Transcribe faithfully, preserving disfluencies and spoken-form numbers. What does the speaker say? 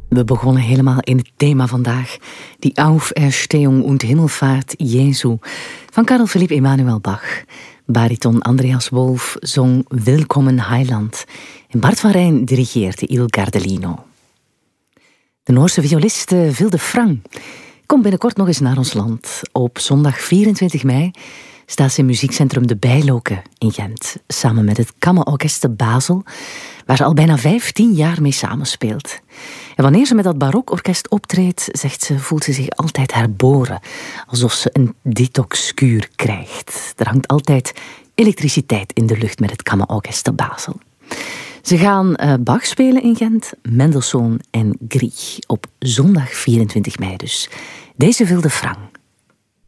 We begonnen helemaal in het thema vandaag. Die Auferstehung und Himmelfahrt Jesu van Karl Philipp Emanuel Bach. Bariton Andreas Wolf zong Willkommen Heiland. En Bart van Rijn dirigeerde Il Gardelino. De Noorse violist Vilde Frang komt binnenkort nog eens naar ons land. Op zondag vierentwintig mei staat ze in muziekcentrum De Bijloke in Gent. Samen met het Kammerorkest te Basel, waar ze al bijna vijftien jaar mee samenspeelt. En wanneer ze met dat barokorkest optreedt, zegt ze, voelt ze zich altijd herboren. Alsof ze een detoxkuur krijgt. Er hangt altijd elektriciteit in de lucht met het Kammerorkest te Basel. Ze gaan uh, Bach spelen in Gent, Mendelssohn en Grieg. Op zondag vierentwintig mei dus. Deze Vilde Frang.